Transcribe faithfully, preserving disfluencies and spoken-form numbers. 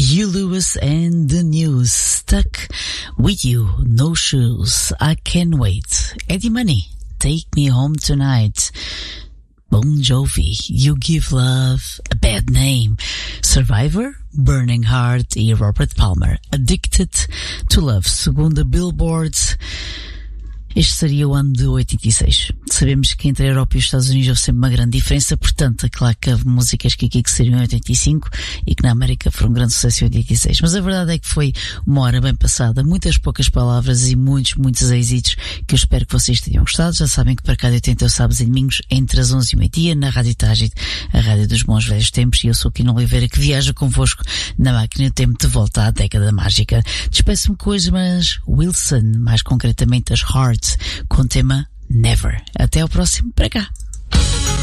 Huey Lewis and the News, Stuck With You, No Shoes, I Can't Wait. Eddie Money, Take Me Home Tonight. Bon Jovi, You Give Love a Bad Name. Survivor, Burning Heart e Robert Palmer, Addicted to Love. Segundo a Billboard, este seria o ano de oitenta e seis. Sabemos que entre a Europa e os Estados Unidos houve sempre uma grande diferença, portanto, é claro que houve músicas que aqui que seriam em oitenta e cinco e que na América foram um grande sucesso em oitenta e seis. Mas a verdade é que foi uma hora bem passada, muitas poucas palavras e muitos, muitos êxitos que eu espero que vocês tenham gostado. Já sabem que para cá de oitenta eu sábados e domingos entre as onze e meio-dia na Rádio Tágit, a rádio dos bons velhos tempos, e eu sou o Quino Oliveira que viaja convosco na máquina do tempo de volta à década mágica. Despeço-me com as irmãs Wilson, mais concretamente as Heart, com o tema Never. Até ao próximo, para cá.